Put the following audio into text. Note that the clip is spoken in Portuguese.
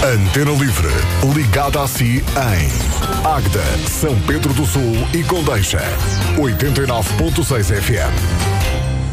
Antena Livre, ligada a si em Águeda, São Pedro do Sul e Condeixa. 89.6 FM.